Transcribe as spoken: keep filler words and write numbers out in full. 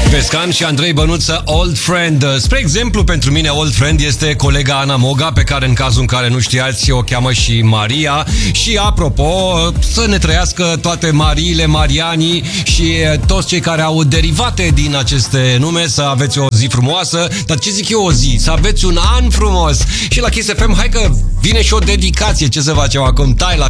Pescan și Andrei Bănuță, Old Friend. Spre exemplu, pentru mine Old Friend este colega Ana Moga, pe care în cazul în care nu știați o cheamă și Maria. Și apropo, să ne trăiască toate Mariile, Marianii și toți cei care au derivate din aceste nume, să aveți o zi frumoasă. Dar ce zic eu, o zi? Să aveți un an frumos. Și la Kiss F M, hai că vine și o dedicație. Ce să facem acum? Tai la